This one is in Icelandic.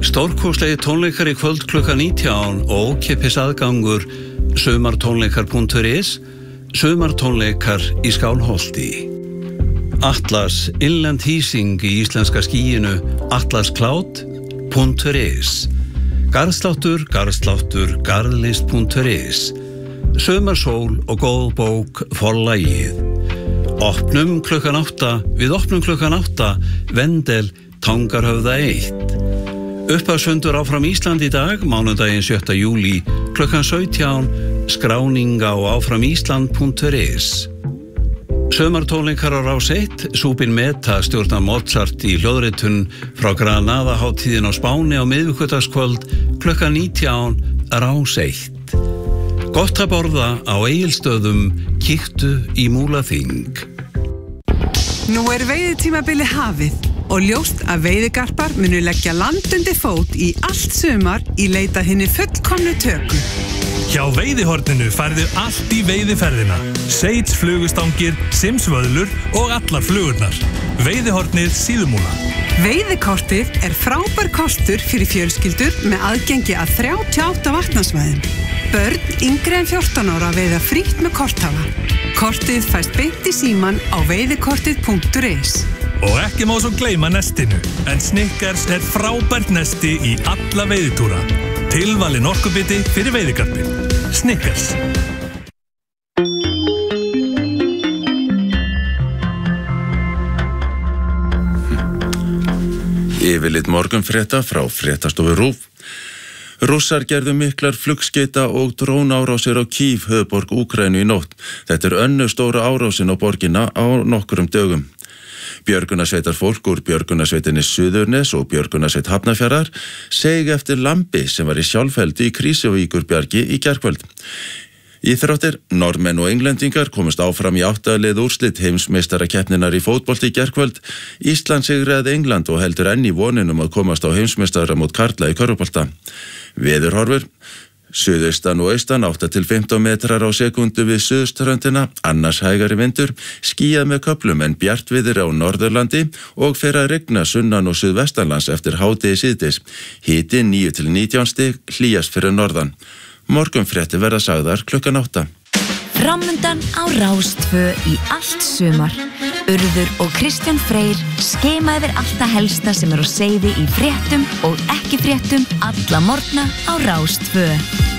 Stórkostlegi tónleikar í kvöld klukkan 19 og ókeypis aðgangur sumartónleikar.is, sumartónleikar í Skálholti. Atlas innlend hýsing í íslenska skýinu atlascloud.is, garðsláttur, garðlist.is, sumarsól og góð bók Forlagið. Við opnum klukkan 8, Vendel, Tangarhöfða 1. Upphafsfundur áfram Ísland í dag, mánudaginn 7. júlí, klukkan 17, skráning á áframísland.is. Sumartónleikar á Rás 1, Súbin Meta stjórnar Mozart í hljóðritun frá Granada-hátíðin á Spáni á miðvikudagskvöld, klukkan 19, Rás 1. Gott að borða á Egilsstöðum, kíktu í Múlaþing. Nú veiðitímabili hafið og ljóst að veiðigarpar munu leggja land undir fót í allt sumar í leita hinni fullkomnu töku. Hjá Veiðihorninu færðu allt í veiðiferðina. Seits, flugustangir, simsvöðlur og allar flugurnar. Veiðihornið Síðumúla. Veiðikortið frábær kostur fyrir fjölskyldur með aðgengi að 38 vatnasvæðum. Börn yngri en 14 ára veiða frítt með korthafa. Kortið fæst beint í síman á veiðikortið.is. Og ekki má svo gleyma nestinu, en Snickers frábært nesti í alla veiðitúra. Tilvalin orkubiti fyrir veiðigarpinn. Snickers. Yfirlit morgunfrétta frá fréttastofu RÚV. Rússar gerðu miklar flugskeita og drónárásir á Kyiv, höfuðborg Úkraínu í nótt. Þetta önnur stóra árásin á borgina á nokkrum dögum. Björgunarsveitarfólk úr björgunarsveitinni Suðurnes og björgunarsveit Hafnarfjarðar seig eftir lambi sem var í sjálfheldi í Krýsuvíkurbjargi í gærkvöld. Íþróttir, Norðmenn og Englendingar komust áfram í 8. lið úrslit heimsmeistarakeppninnar í fótbolti í gærkvöld. Ísland sigraði England og heldur enn í voninum að komast á heimsmeistaramót karla í körfubolta. Veðurhorfur, suðaustan og austan 8 til 15 metrar á sekundu við suðurströndina, annars hægari vindur, skýjað með köflum en bjartviðri á Norðurlandi og fer að rigna sunnan og suðvestanlands eftir hádegi síðdegis. Hiti 9 til 19 stig, hlýjast fyrir norðan. Morgunfréttir verða sagðar klukkan 8. Framundan á Rás 2 í allt sumar. Urður og Kristján Freyr skeyma yfir allt það helsta sem á seyði í fréttum og ekki fréttum alla morgna á Rás 2.